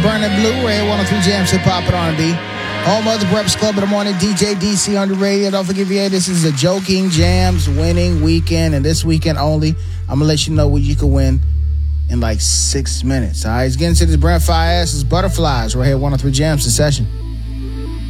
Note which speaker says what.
Speaker 1: Burning Blue, Red 103 Jams, Hip Hop and R&B. Home of the Breakfast Club in the morning, DJ DC on the radio. Don't forget, this is a Joking Jams winning weekend, and this weekend only. I'm going to let you know what you can win in like 6 minutes. All right, let's get into this brand fire ass. It's Butterflies right here, 103 Jams in session.